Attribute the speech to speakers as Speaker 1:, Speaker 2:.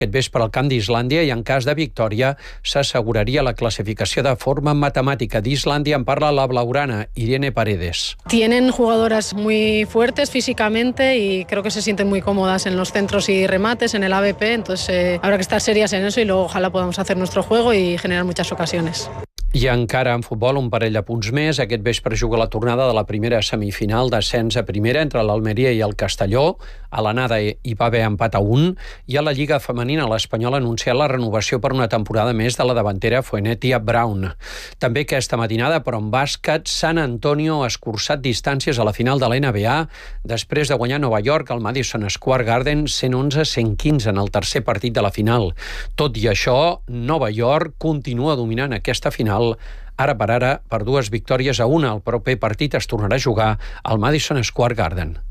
Speaker 1: Aquest vespre al camp d'Islàndia i en cas de victòria s'asseguraria la clasificació de forma matemàtica. D'Islàndia en parla la blaugrana, Irene Paredes.
Speaker 2: Tienen jugadoras muy fuertes físicamente y creo que se sienten muy cómodas en los centros y remates, en el AVP, entonces habrá que estar serias en eso y luego ojalá podamos hacer nuestro juego y generar muchas ocasiones.
Speaker 1: I encara en futbol, un parell de punts més. Aquest vespre juga la tornada de la primera semifinal d'ascens a primera entre l'Almeria i el Castelló. A l'anada hi va haver empat a 1 i a la Lliga Femenina l'Espanyol ha anunciat la renovació per una temporada més de la davantera Fuennetia Brown. També aquesta matinada, però en bàsquet, San Antonio ha escurçat distàncies a la final de la NBA després de guanyar a Nova York al Madison Square Garden 111-115 en el tercer partit de la final. Tot i això, Nova York continua dominant aquesta final ara per 2 victòries a 1. El proper partit es tornarà a jugar al Madison Square Garden.